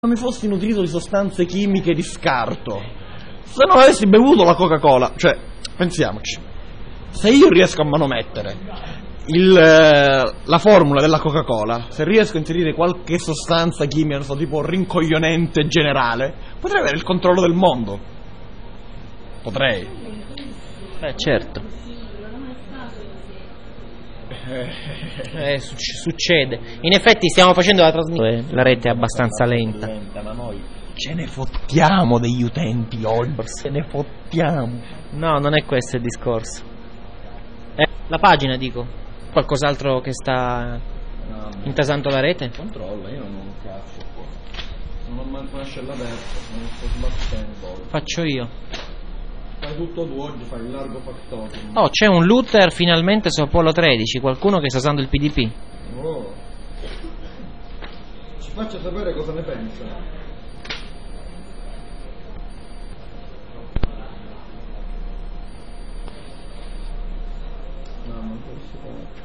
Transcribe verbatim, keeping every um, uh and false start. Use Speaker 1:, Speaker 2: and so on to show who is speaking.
Speaker 1: non mi fossi nutrito di sostanze chimiche di scarto, se non avessi bevuto la Coca-Cola, cioè, pensiamoci, se io riesco a manomettere il, la formula della Coca-Cola, se riesco a inserire qualche sostanza chimica, non so, tipo rincoglionente generale, potrei avere il controllo del mondo. Potrei.
Speaker 2: Beh, certo. Eh, succede. In effetti stiamo facendo la trasmissione, la rete è abbastanza lenta.
Speaker 1: Ma noi ce ne fottiamo degli utenti oggi, se ne fottiamo.
Speaker 2: No, non è questo il discorso. Eh, la pagina, dico. Qualcos'altro che sta no, intasando la rete?
Speaker 1: Controlla, io non ho un cazzo qua. Non ho manco una scella aperta, non sto sbattendo.
Speaker 2: Faccio io.
Speaker 1: Fai tutto tu oggi, fai il largo factorio.
Speaker 2: Oh, c'è un looter finalmente su Apollo tredici, qualcuno che sta usando il P D P.
Speaker 1: Oh. Ci faccia sapere cosa ne pensa.